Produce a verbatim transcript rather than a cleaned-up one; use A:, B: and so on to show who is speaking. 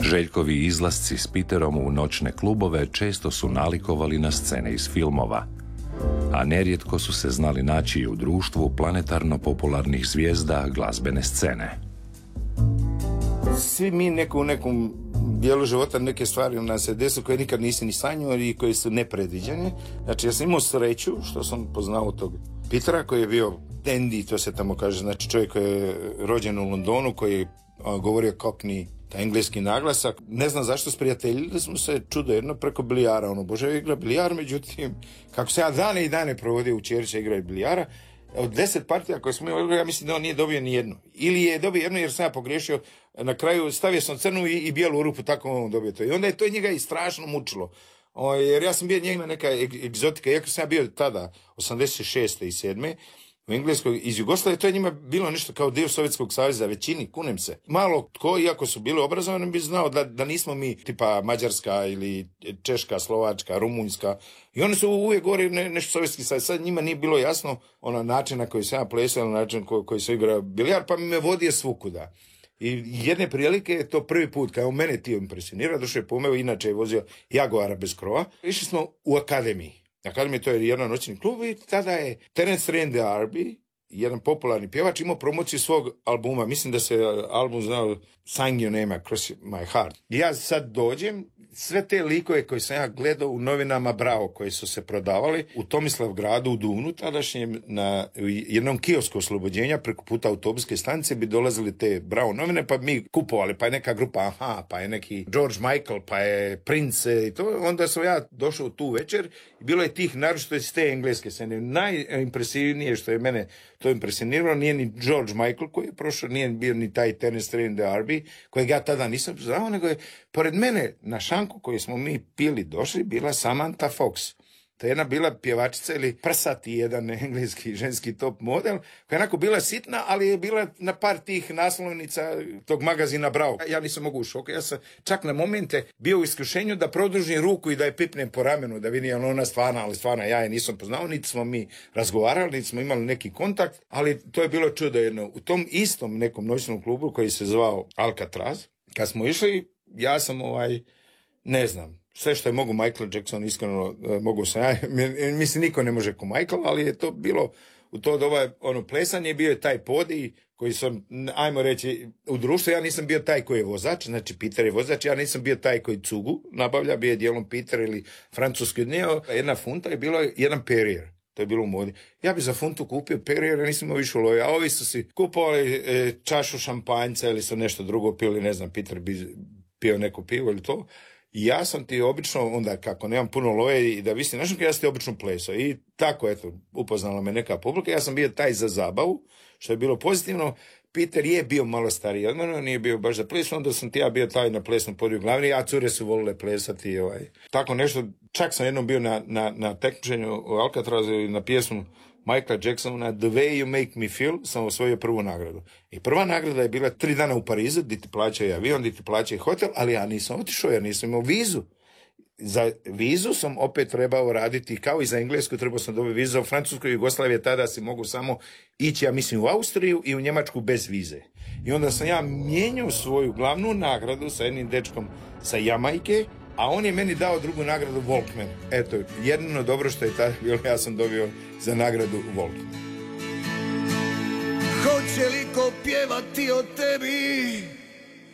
A: Željkovi izlasci s Peterom u noćne klubove često su nalikovali na scene iz filmova, a nerijetko su se znali naći i u društvu planetarno popularnih zvijezda glazbene scene.
B: Svi mi neko u nekom dijelu života neke stvari u nas se desu koje nikad nisi ni sanjao i koje su nepredviđene. Znači ja sam imao sreću što sam poznao tog Petera koji je bio dandy, to se tamo kaže, znači čovjek koji je rođen u Londonu, koji je govorio cockney, taj engleski naglasak. Ne znam zašto sprijateljili smo se čudo jedno preko bilijara. Ono, Bože, igra bilijar, međutim, kako se ja dane i dane provodio u Čerića igraju bilijara, od deset partija koje smo imali, ja mislim da on nije dobio ni jednu. Ili je dobio jednu jer sam ja pogriješio, na kraju stavio sam crnu i, i bijelu rupu, tako on dobio to. I onda je to njega i strašno mučilo. O, jer ja sam bio njegna neka egzotika, iako sam ja bio tada, osamdeset šeste i sedme u Engleskoj, iz Jugoslavije, to je njima bilo nešto kao dio Sovjetskog saveza, većini, kunem se. Malo tko, iako su bili obrazovani, bi znao da, da nismo mi tipa Mađarska ili Češka, Slovačka, Rumunjska. I oni su uvijek govorili ne, nešto Sovjetski savez. Sad njima nije bilo jasno ono način na koji sam ja plesao, način na koji se igra bilijar, pa mi me vodio svukuda. I jedne prilike je to prvi put kada u mene tio impresionirao, došao je pomeo, inače je vozio Jaguara bez krova. Išli smo u akademiji. Akademija to je jedan noćni klub i tada je Terence Trent D'Arby, jedan popularni pjevač, imao promociju svog albuma. Mislim da se album znao Sang Your Name Across My Heart. I ja sad dođem, sve te likove koje sam ja gledao u novinama Bravo, koje su se prodavali u Tomislavgradu, u Duvnu, tadašnjem, na jednom kiosku oslobođenja, preko puta autobuske stanice bi dolazili te Bravo novine, pa bi mi kupovali, pa je neka grupa Aha, pa je neki George Michael, pa je Prince i to. Onda sam ja došao tu večer i bilo je tih, naročito iz te engleske scene. Najimpresivnije što je mene to impresioniralo nije ni George Michael koji je prošao, nije bio ni taj Terence Trent D'Arby, kojeg ja tada nisam znao, nego je pored mene na šanku koju smo mi pili došli bila Samantha Fox. To je jedna bila pjevačica ili prsati jedan engleski ženski top model, koja je onako bila sitna, ali je bila na par tih naslovnica tog magazina Bravo. Ja nisam mogu u šoku, ja sam čak na momente bio u iskušenju da produžim ruku i da je pipnem po ramenu, da vidim ona stvarna, ali stvarna ja je nisam poznao, niti smo mi razgovarali, niti smo imali neki kontakt, ali to je bilo čudo jedno. U tom istom nekom noćnom klubu koji se zvao Alcatraz, kad smo išli, ja sam ovaj, ne znam, sve što je mogu Michael Jackson, iskreno mogu sam ja, mislim niko ne može ko Michael, ali je to bilo u to doba, ono, plesanje, bio je taj podij koji sam, ajmo reći, u društvu, ja nisam bio taj koji je vozač, znači Peter je vozač, ja nisam bio taj koji cugu nabavlja, bio je dijelom Peter ili francuski dnio, jedna funta je bilo jedan Perrier. To je bilo u modi. Ja bi za funtu kupio Perrier, nisam imao više u lovi, a ovi su si kupovali e, čašu šampanjca ili su nešto drugo pili, ne znam, Peter bi pio neko pivo ili to. I ja sam ti obično, onda kako nemam puno loje i da visim, znaš, ja sam ti obično plesao. I tako, eto, upoznala me neka publika. Ja sam bio taj za zabavu, što je bilo pozitivno. Peter je bio malo stariji od mene, nije bio baš za ples, onda sam ti ja bio taj na plesnom podiju glavni, a cure su volile plesati. Ovaj. Tako nešto, čak sam jednom bio na, na, na takmičenju u Alcatrazu i na pjesmu Michaela Jacksona The Way You Make Me Feel sam osvojio prvu nagradu. I prva nagrada je bila tri dana u Parizu, gdje ti plaćaju avion, gdje ti plaćaju hotel, ali ja nisam otišao jer nisam imao vizu. Za vizu sam opet trebao raditi, kao i za Englesku, trebao sam dobiti vizu. U Francuskoj i Jugoslavije tada si mogu samo ići, ja mislim, u Austriju i u Njemačku bez vize. I onda sam ja mijenjao svoju glavnu nagradu sa jednim dečkom sa Jamajke, a on je meni dao drugu nagradu Walkman. Eto, jedino dobro što je tada bilo, ja sam dobio za nagradu Walkman.
C: Hoće li ko pjevati o tebi?